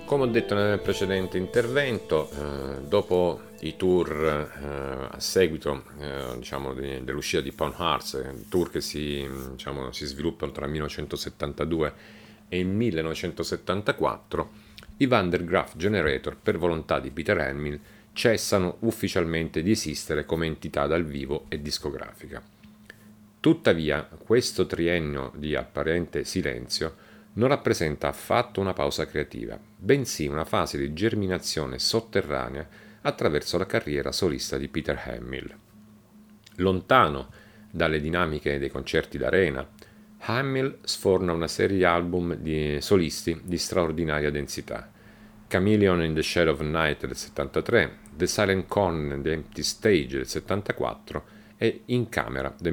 Come ho detto nel precedente intervento, dopo i tour a seguito dell'uscita di Pound Hearts, tour che si sviluppano tra il 1972 e il 1974, i Van der Graaf Generator, per volontà di Peter Hamill, cessano ufficialmente di esistere come entità dal vivo e discografica. Tuttavia, questo triennio di apparente silenzio non rappresenta affatto una pausa creativa, bensì una fase di germinazione sotterranea attraverso la carriera solista di Peter Hamill. Lontano dalle dinamiche dei concerti d'arena, Hamill sforna una serie di album di solisti di straordinaria densità. Chameleon in the Shadow of Night del 73, The Silent Corner and the Empty Stage del 74 e In Camera del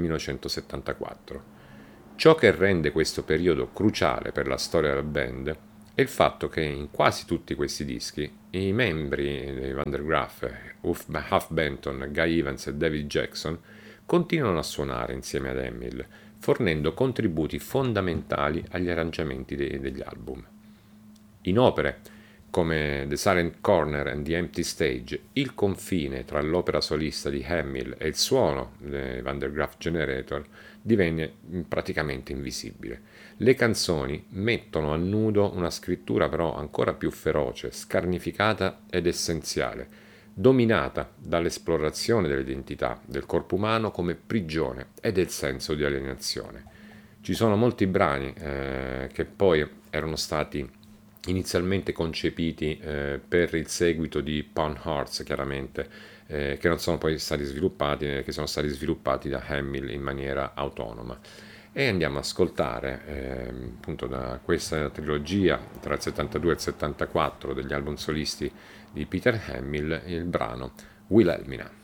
1974. Ciò che rende questo periodo cruciale per la storia della band è il fatto che in quasi tutti questi dischi i membri dei Van der Graaf, Huff Benton, Guy Evans e David Jackson, continuano a suonare insieme ad Hamill, fornendo contributi fondamentali agli arrangiamenti degli album. In opere come The Silent Corner and the Empty Stage, il confine tra l'opera solista di Hamill e il suono dei Van der Graaf Generator divenne praticamente invisibile. Le canzoni mettono a nudo una scrittura però ancora più feroce, scarnificata ed essenziale, dominata dall'esplorazione dell'identità del corpo umano come prigione e del senso di alienazione. Ci sono molti brani che poi erano stati inizialmente concepiti per il seguito di Pound Hearts, chiaramente, che non sono poi stati sviluppati, che sono stati sviluppati da Hamill in maniera autonoma. E andiamo ad ascoltare appunto da questa trilogia tra il 72 e il 74 degli album solisti di Peter Hamill il brano Wilhelmina.